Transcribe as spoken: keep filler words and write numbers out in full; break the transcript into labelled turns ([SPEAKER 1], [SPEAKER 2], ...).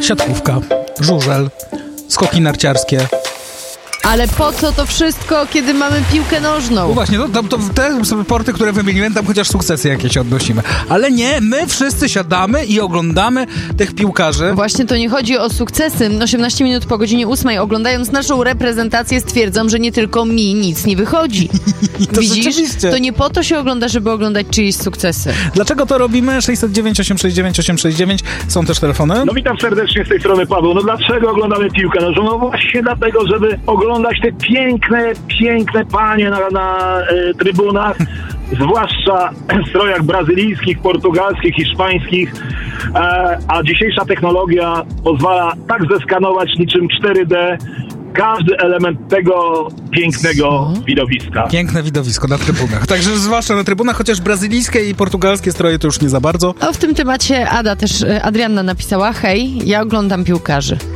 [SPEAKER 1] Siatkówka, żużel, skoki narciarskie.
[SPEAKER 2] Ale po co to wszystko, kiedy mamy piłkę nożną?
[SPEAKER 1] No właśnie, to, to, to te sporty, które wymieniłem, tam chociaż sukcesy jakieś odnosimy. Ale nie, my wszyscy siadamy i oglądamy tych piłkarzy.
[SPEAKER 2] Właśnie to nie chodzi o sukcesy. osiemnaście minut po godzinie ósmej, oglądając naszą reprezentację, stwierdzam, że nie tylko mi nic nie wychodzi.
[SPEAKER 1] to
[SPEAKER 2] Widzisz?
[SPEAKER 1] Rzeczywiście.
[SPEAKER 2] To nie po to się ogląda, żeby oglądać czyjeś sukcesy.
[SPEAKER 1] Dlaczego to robimy? sześćset dziewięć, osiemset sześćdziesiąt dziewięć, osiemset sześćdziesiąt dziewięć. Są też telefony.
[SPEAKER 3] No witam serdecznie z tej strony Paweł. No dlaczego oglądamy piłkę nożną? No właśnie dlatego, żeby oglądać te piękne, piękne panie na, na e, trybunach, zwłaszcza w strojach brazylijskich, portugalskich, hiszpańskich, e, a dzisiejsza technologia pozwala tak zeskanować niczym cztery D każdy element tego pięknego widowiska.
[SPEAKER 1] Piękne widowisko na trybunach. Także zwłaszcza na trybunach, chociaż brazylijskie i portugalskie stroje to już nie za bardzo.
[SPEAKER 2] A w tym temacie Ada też, Adrianna napisała: hej, ja oglądam piłkarzy.